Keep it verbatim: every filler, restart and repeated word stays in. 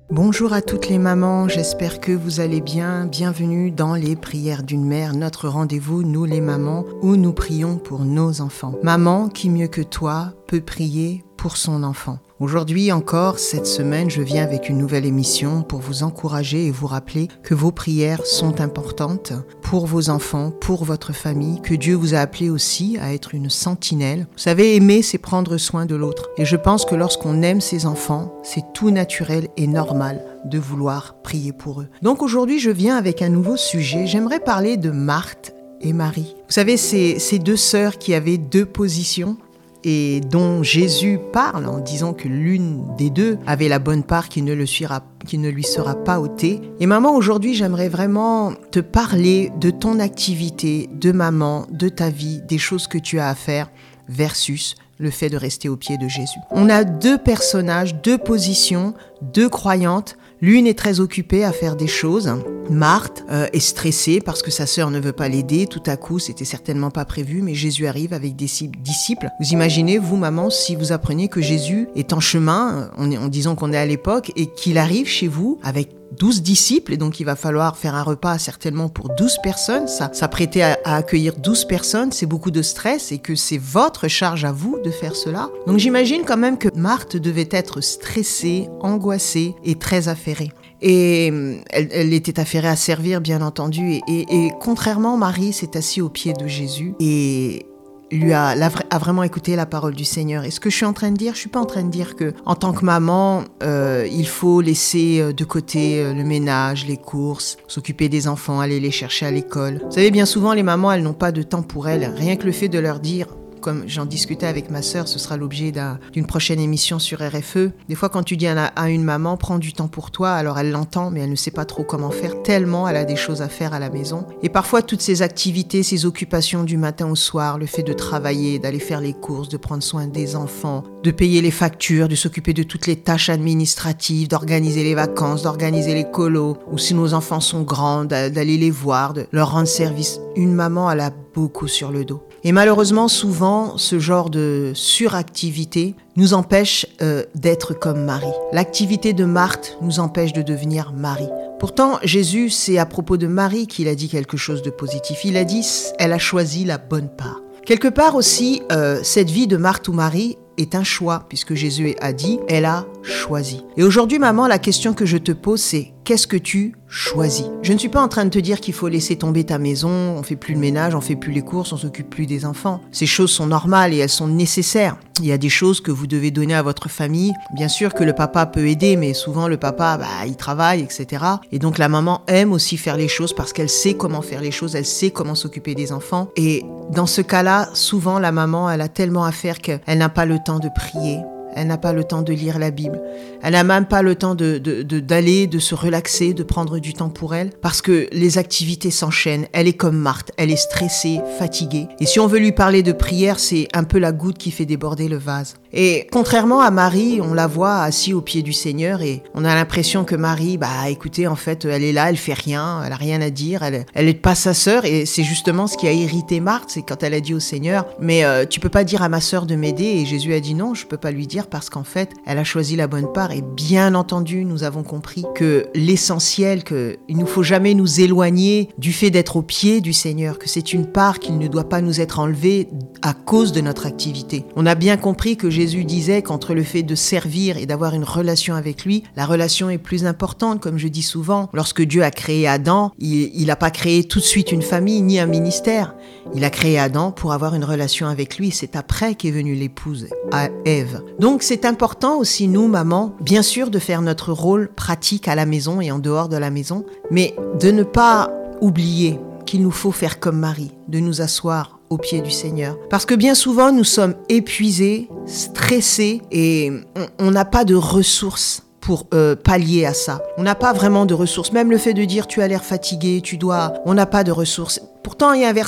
Bonjour à toutes les mamans, j'espère que vous allez bien. Bienvenue dans les prières d'une mère, notre rendez-vous, nous les mamans, où nous prions pour nos enfants. Maman, qui mieux que toi peut prier pour son enfant. Aujourd'hui encore, cette semaine, je viens avec une nouvelle émission pour vous encourager et vous rappeler que vos prières sont importantes pour vos enfants, pour votre famille, que Dieu vous a appelé aussi à être une sentinelle. Vous savez, aimer, c'est prendre soin de l'autre. Et je pense que lorsqu'on aime ses enfants, c'est tout naturel et normal de vouloir prier pour eux. Donc aujourd'hui, je viens avec un nouveau sujet. J'aimerais parler de Marthe et Marie. Vous savez, c'est ces deux sœurs qui avaient deux positions et dont Jésus parle en disant que l'une des deux avait la bonne part qui ne, le suira, qui ne lui sera pas ôtée. Et maman, aujourd'hui, j'aimerais vraiment te parler de ton activité, de maman, de ta vie, des choses que tu as à faire versus le fait de rester au pied de Jésus. On a deux personnages, deux positions, deux croyantes. L'une est très occupée à faire des choses. Marthe euh, est stressée parce que sa sœur ne veut pas l'aider. Tout à coup, c'était certainement pas prévu, mais Jésus arrive avec des disciples. Vous imaginez, vous, maman, si vous appreniez que Jésus est en chemin, en, en disant qu'on est à l'époque, et qu'il arrive chez vous avec douze disciples, et donc il va falloir faire un repas certainement pour douze personnes, ça s'apprêter à, à accueillir douze personnes, c'est beaucoup de stress et que c'est votre charge à vous de faire cela. Donc j'imagine quand même que Marthe devait être stressée, angoissée et très affairée. Et elle, elle était affairée à servir, bien entendu, et, et, et contrairement, Marie s'est assise au pied de Jésus et lui a, a vraiment écouté la parole du Seigneur. Et ce que je suis en train de dire, je suis pas en train de dire que, en tant que maman, euh, il faut laisser de côté le ménage, les courses, s'occuper des enfants, aller les chercher à l'école. Vous savez, bien souvent, les mamans, elles n'ont pas de temps pour elles. Rien que le fait de leur dire, comme j'en discutais avec ma sœur, ce sera l'objet d'un, d'une prochaine émission sur R F E. Des fois, quand tu dis à, à une maman, prends du temps pour toi, alors elle l'entend, mais elle ne sait pas trop comment faire, tellement elle a des choses à faire à la maison. Et parfois, toutes ces activités, ces occupations du matin au soir, le fait de travailler, d'aller faire les courses, de prendre soin des enfants, de payer les factures, de s'occuper de toutes les tâches administratives, d'organiser les vacances, d'organiser les colos, ou si nos enfants sont grands, d'aller les voir, de leur rendre service. Une maman, elle a beaucoup sur le dos. Et malheureusement, souvent, ce genre de suractivité nous empêche euh, d'être comme Marie. L'activité de Marthe nous empêche de devenir Marie. Pourtant, Jésus, c'est à propos de Marie qu'il a dit quelque chose de positif. Il a dit, elle a choisi la bonne part. Quelque part aussi, euh, cette vie de Marthe ou Marie est un choix, puisque Jésus a dit, elle a choisi. Et aujourd'hui, maman, la question que je te pose, c'est qu'est-ce que tu choisis? Je ne suis pas en train de te dire qu'il faut laisser tomber ta maison, on fait plus le ménage, on fait plus les courses, on s'occupe plus des enfants. Ces choses sont normales et elles sont nécessaires. Il y a des choses que vous devez donner à votre famille. Bien sûr que le papa peut aider, mais souvent le papa, bah, il travaille, et cetera. Et donc la maman aime aussi faire les choses parce qu'elle sait comment faire les choses, elle sait comment s'occuper des enfants. Et dans ce cas-là, souvent la maman, elle a tellement à faire qu'elle n'a pas le temps de prier. Elle n'a pas le temps de lire la Bible. Elle n'a même pas le temps de, de, de, d'aller, de se relaxer, de prendre du temps pour elle. Parce que les activités s'enchaînent. Elle est comme Marthe. Elle est stressée, fatiguée. Et si on veut lui parler de prière, c'est un peu la goutte qui fait déborder le vase. Et contrairement à Marie, on la voit assise au pied du Seigneur et on a l'impression que Marie, bah écoutez, en fait, elle est là, elle fait rien, elle a rien à dire, elle, elle est pas sa sœur. Et c'est justement ce qui a irrité Marthe, c'est quand elle a dit au Seigneur, mais euh, tu peux pas dire à ma sœur de m'aider. Et Jésus a dit non, je peux pas lui dire parce qu'en fait, elle a choisi la bonne part. Et bien entendu, nous avons compris que l'essentiel, qu'il ne faut jamais nous éloigner du fait d'être au pied du Seigneur, que c'est une part qu'il ne doit pas nous être enlevée à cause de notre activité. On a bien compris que Jésus disait qu'entre le fait de servir et d'avoir une relation avec lui, la relation est plus importante, comme je dis souvent. Lorsque Dieu a créé Adam, il n'a pas créé tout de suite une famille ni un ministère. Il a créé Adam pour avoir une relation avec lui. C'est après qu'est venue l'épouse, à Ève. Donc c'est important aussi, nous, maman, bien sûr de faire notre rôle pratique à la maison et en dehors de la maison, mais de ne pas oublier qu'il nous faut faire comme Marie, de nous asseoir au pied du Seigneur. Parce que bien souvent, nous sommes épuisés, stressés et on n'a pas de ressources pour euh, pallier à ça. On n'a pas vraiment de ressources. Même le fait de dire tu as l'air fatigué, tu dois... On n'a pas de ressources. Pourtant, il y a un verset